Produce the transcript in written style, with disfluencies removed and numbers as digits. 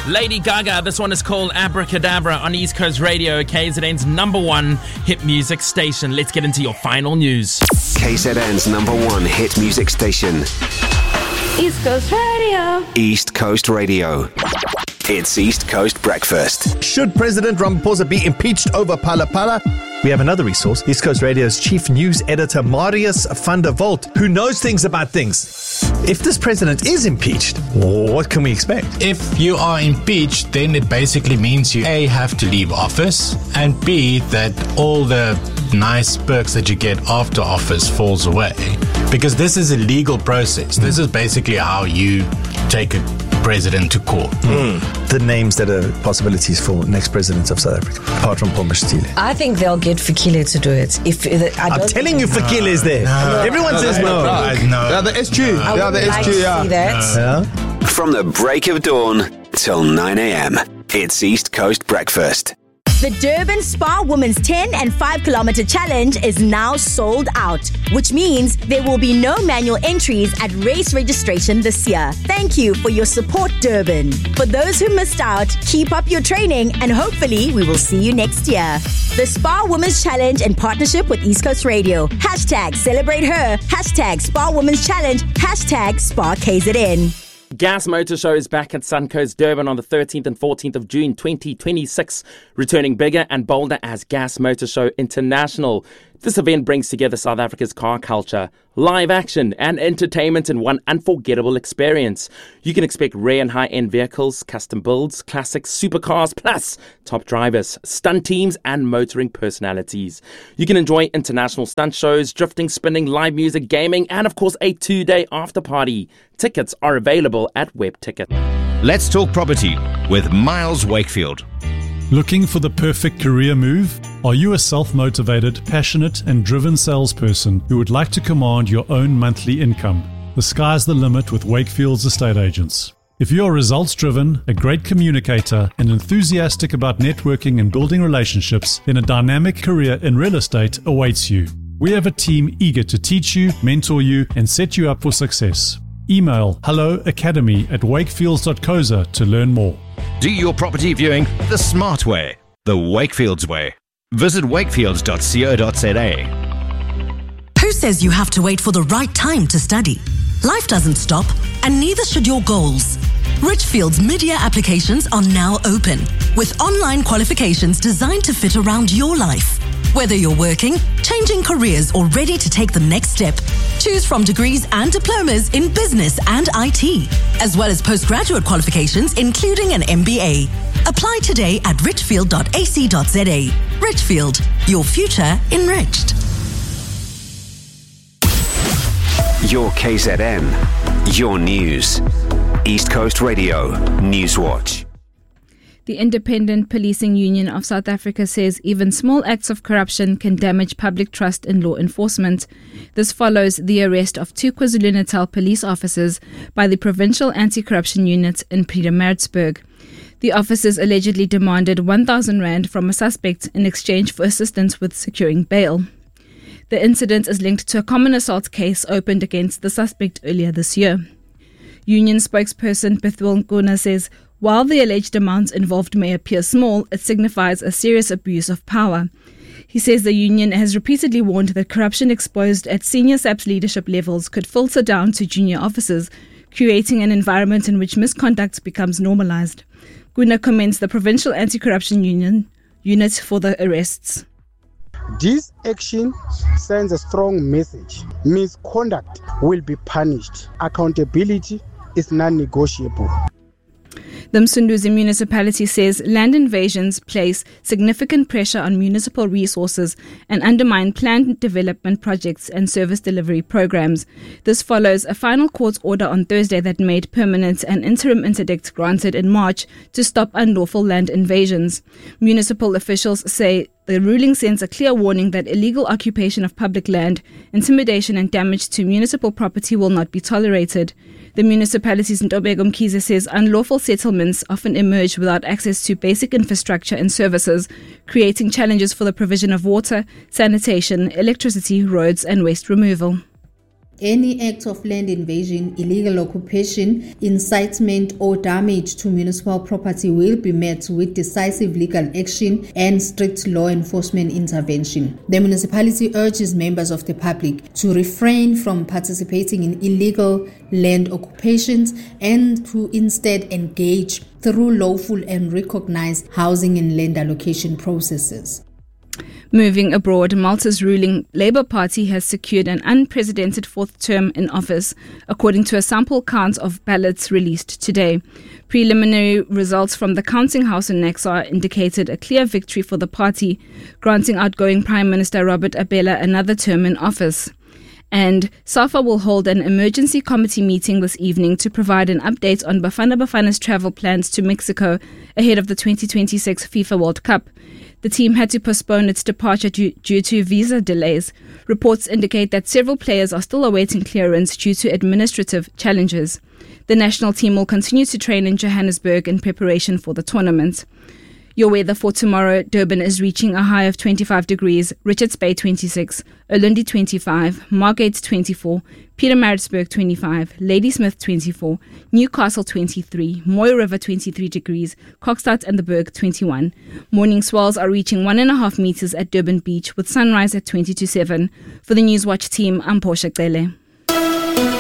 Lady Gaga, this one is called Abracadabra on East Coast Radio, KZN's #1 hit music station. Let's get into your final news. KZN's #1 hit music station. East Coast Radio. East Coast Radio. It's East Coast Breakfast. Should President Ramaphosa be impeached over Phala Phala? We have another resource, East Coast Radio's chief news editor, Marius van der Walt, who knows things about things. If this president is impeached, what can we expect? If you are impeached, then it basically means you A, have to leave office, and B, that all the nice perks that you get after office falls away. Because this is a legal process. This is basically how you take a president to court. The names that are possibilities for next president of South Africa, apart from Pombashitile. I think they'll get Fikile to do it. I'm telling you, Fikile is there. Everyone says no. Yeah, the SG. Yeah, the SG. See that. From the break of dawn till 9 a.m. It's East Coast Breakfast. The Durban Spa Women's 10 and 5 kilometer challenge is now sold out, which means there will be no manual entries at race registration this year. Thank you for your support, Durban. For those who missed out, keep up your training and hopefully we will see you next year. The Spa Women's Challenge in partnership with East Coast Radio. #celebrate her. #Spa Women's Challenge. #Spa KZN. Gas Motor Show is back at Suncoast Durban on the 13th and 14th of June 2026, returning bigger and bolder as Gas Motor Show International. This event brings together South Africa's car culture, live action and entertainment in one unforgettable experience. You can expect rare and high-end vehicles, custom builds, classics, supercars, plus top drivers, stunt teams and motoring personalities. You can enjoy international stunt shows, drifting, spinning, live music, gaming and of course a 2-day after party. Tickets are available at WebTicket. Let's talk property with Miles Wakefield. Looking for the perfect career move? Are you a self-motivated, passionate and driven salesperson who would like to command your own monthly income? The sky's the limit with Wakefield's estate agents. If you're results-driven, a great communicator and enthusiastic about networking and building relationships, then a dynamic career in real estate awaits you. We have a team eager to teach you, mentor you and set you up for success. Email helloacademy@wakefields.co.za to learn more. Do your property viewing the smart way, the Wakefield's way. Visit wakefields.co.za. Who says you have to wait for the right time to study? Life doesn't stop, and neither should your goals. Richfield's mid-year applications are now open, with online qualifications designed to fit around your life. Whether you're working, changing careers, or ready to take the next step, choose from degrees and diplomas in business and IT, as well as postgraduate qualifications, including an MBA. Apply today at richfield.ac.za. Richfield, your future enriched. Your KZN, your news. East Coast Radio, Newswatch. The Independent Policing Union of South Africa says even small acts of corruption can damage public trust in law enforcement. This follows the arrest of 2 KwaZulu-Natal police officers by the Provincial Anti-Corruption Unit in Pietermaritzburg. The officers allegedly demanded 1,000 rand from a suspect in exchange for assistance with securing bail. The incident is linked to a common assault case opened against the suspect earlier this year. Union spokesperson Bethwel Nkuna says, while the alleged amounts involved may appear small, it signifies a serious abuse of power. He says the union has repeatedly warned that corruption exposed at senior SAPS leadership levels could filter down to junior officers, creating an environment in which misconduct becomes normalized. Guna commends the Provincial Anti-Corruption Unit for the arrests. This action sends a strong message. Misconduct will be punished. Accountability is non-negotiable. The Msunduzi municipality says land invasions place significant pressure on municipal resources and undermine planned development projects and service delivery programs. This follows a final court order on Thursday that made permanent and interim interdict granted in March to stop unlawful land invasions. Municipal officials say the ruling sends a clear warning that illegal occupation of public land, intimidation and damage to municipal property will not be tolerated. The municipality's Ntobeko Mkhize says unlawful settlements often emerge without access to basic infrastructure and services, creating challenges for the provision of water, sanitation, electricity, roads and waste removal. Any act of land invasion, illegal occupation, incitement or damage to municipal property will be met with decisive legal action and strict law enforcement intervention. The municipality urges members of the public to refrain from participating in illegal land occupations and to instead engage through lawful and recognized housing and land allocation processes. Moving abroad, Malta's ruling Labour Party has secured an unprecedented fourth term in office, according to a sample count of ballots released today. Preliminary results from the counting house in Naxar indicated a clear victory for the party, granting outgoing Prime Minister Robert Abela another term in office. And SAFA will hold an emergency committee meeting this evening to provide an update on Bafana Bafana's travel plans to Mexico ahead of the 2026 FIFA World Cup. The team had to postpone its departure due to visa delays. Reports indicate that several players are still awaiting clearance due to administrative challenges. The national team will continue to train in Johannesburg in preparation for the tournament. Your weather for tomorrow: Durban is reaching a high of 25 degrees, Richards Bay 26, Ulundi 25, Margate 24, Pietermaritzburg 25, Ladysmith 24, Newcastle 23, Moy River 23 degrees, Kokstad and the Berg 21. Morning swells are reaching 1.5 meters at Durban Beach with sunrise at 20 to 7. For the Newswatch team, I'm Portia Gele.